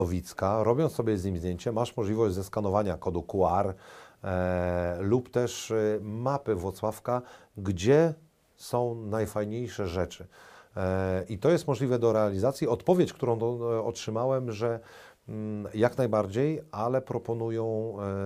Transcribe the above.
Wicka, robiąc sobie z nim zdjęcie, masz możliwość zeskanowania kodu QR lub też mapy Włocławka, gdzie są najfajniejsze rzeczy. I to jest możliwe do realizacji. Odpowiedź, którą otrzymałem, że jak najbardziej, ale proponują